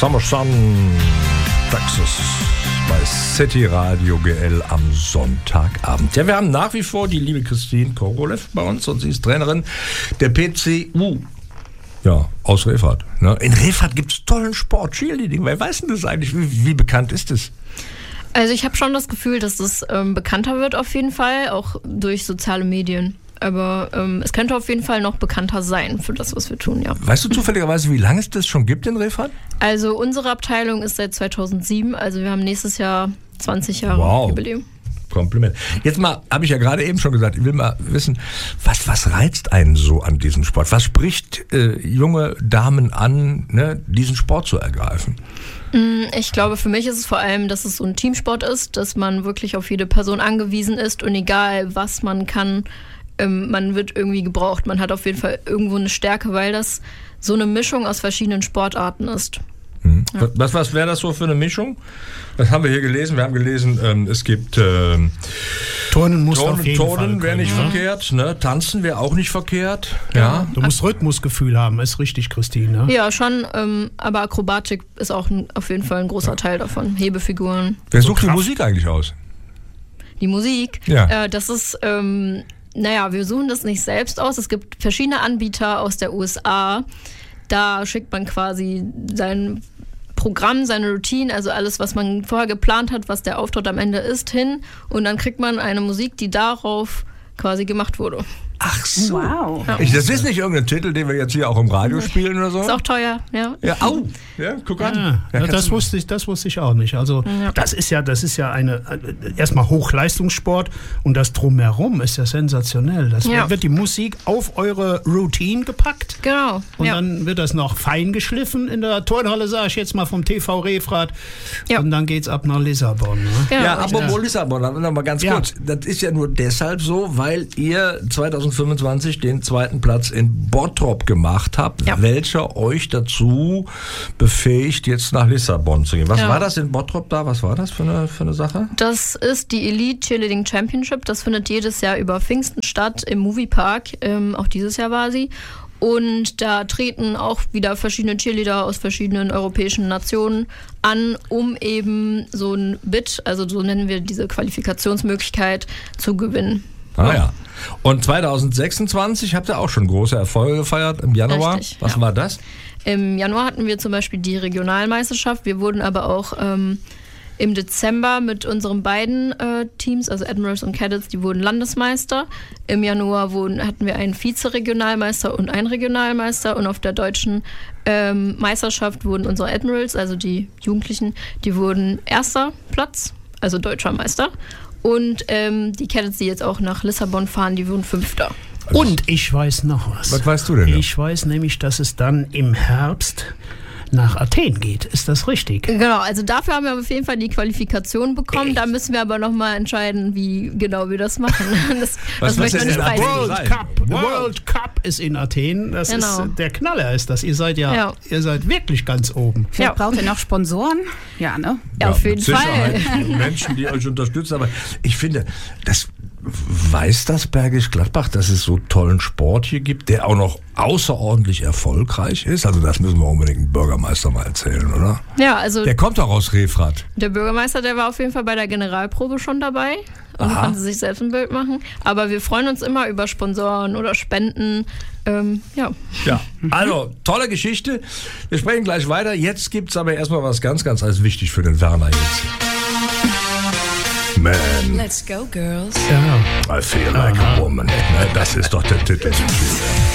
Summer Sun, Texas, bei City Radio GL am Sonntagabend. Ja, wir haben nach wie vor die liebe Christine Korolev bei uns und sie ist Trainerin der PCU. Ja, aus Rehfahrt. Ne? In Rehfahrt gibt es tollen Sport, Cheerleading. Wer weiß denn das eigentlich? Wie bekannt ist es? Also ich habe schon das Gefühl, dass es bekannter wird auf jeden Fall, auch durch soziale Medien. Aber es könnte auf jeden Fall noch bekannter sein für das, was wir tun, ja. Weißt du zufälligerweise, wie lange es das schon gibt in Rehfahrt? Also unsere Abteilung ist seit 2007, also wir haben nächstes Jahr 20 Jahre Jubiläum. Kompliment. Jetzt mal, habe ich ja gerade eben schon gesagt, ich will mal wissen, was reizt einen so an diesem Sport? Was spricht junge Damen an, ne, diesen Sport zu ergreifen? Ich glaube, für mich ist es vor allem, dass es so ein Teamsport ist, dass man wirklich auf jede Person angewiesen ist und egal, was man kann, man wird irgendwie gebraucht. Man hat auf jeden Fall irgendwo eine Stärke, weil das so eine Mischung aus verschiedenen Sportarten ist. Ja. Was wäre das so für eine Mischung? Das haben wir hier gelesen. Wir haben gelesen, es gibt Turnen muss auf jeden Fall wäre nicht verkehrt, ne? Tanzen wäre auch nicht verkehrt. Ja. Du musst Rhythmusgefühl haben, ist richtig, Christine. Ne? Ja, schon, aber Akrobatik ist auch auf jeden Fall ein großer Teil davon. Hebefiguren. Wer sucht die Musik eigentlich aus? Die Musik? Ja. Das ist, wir suchen das nicht selbst aus. Es gibt verschiedene Anbieter aus der USA. Da schickt man quasi sein Programm, seine Routine, also alles, was man vorher geplant hat, was der Auftritt am Ende ist, hin. Und dann kriegt man eine Musik, die darauf quasi gemacht wurde. Ach so. Wow. Ja. Das ist nicht irgendein Titel, den wir jetzt hier auch im Radio spielen oder so? Ist auch teuer, ja. Ja, au. Ja, guck an. Ja, das wusste ich auch nicht. Also das ist ja eine erstmal Hochleistungssport und das Drumherum ist ja sensationell. Das wird die Musik auf eure Routine gepackt. Genau. Und dann wird das noch fein geschliffen in der Turnhalle, sage ich jetzt mal, vom TV Rehfahrt. Ja. Und dann geht's ab nach Lissabon. Ne? Ja, apropos Lissabon, noch mal ganz kurz. Das ist ja nur deshalb so, weil ihr 2025 den zweiten Platz in Bottrop gemacht habt, welcher euch dazu befähigt, jetzt nach Lissabon zu gehen. Was war das in Bottrop da? Was war das für eine Sache? Das ist die Elite Cheerleading Championship. Das findet jedes Jahr über Pfingsten statt im Moviepark. Auch dieses Jahr war sie. Und da treten auch wieder verschiedene Cheerleader aus verschiedenen europäischen Nationen an, um eben so ein Bid, also so nennen wir diese Qualifikationsmöglichkeit, zu gewinnen. Ah ja. Und 2026 habt ihr auch schon große Erfolge gefeiert im Januar. Richtig, Was war das? Im Januar hatten wir zum Beispiel die Regionalmeisterschaft. Wir wurden aber auch im Dezember mit unseren beiden Teams, also Admirals und Cadets, die wurden Landesmeister. Im Januar hatten wir einen Vize-Regionalmeister und einen Regionalmeister. Und auf der deutschen Meisterschaft wurden unsere Admirals, also die Jugendlichen, die wurden erster Platz, also deutscher Meister. Und die Cadets, die jetzt auch nach Lissabon fahren, die wurden Fünfter. Und ich weiß noch was. Was weißt du denn noch? Ich weiß nämlich, dass es dann im Herbst nach Athen geht. Ist das richtig? Genau, also dafür haben wir auf jeden Fall die Qualifikation bekommen. Da müssen wir aber nochmal entscheiden, wie genau wir das machen. Das möchte ich nicht preisgeben. World Cup ist in Athen. Das ist der Knaller ist das. Ihr seid ihr seid wirklich ganz oben. Vielleicht braucht ihr noch Sponsoren? Ja, ne? Ja, auf jeden Fall. Menschen, die euch unterstützen. Aber ich finde, weiß das Bergisch Gladbach, dass es so tollen Sport hier gibt, der auch noch außerordentlich erfolgreich ist? Also das müssen wir unbedingt dem Bürgermeister mal erzählen, oder? Ja, also der kommt doch aus Rehfahrt. Der Bürgermeister, der war auf jeden Fall bei der Generalprobe schon dabei und konnte sich selbst ein Bild machen. Aber wir freuen uns immer über Sponsoren oder Spenden. Ja, also tolle Geschichte. Wir sprechen gleich weiter. Jetzt gibt es aber erstmal was ganz, ganz als wichtig für den Werner jetzt. Man. Let's go, girls. I feel like a woman. Das ist doch der Titel.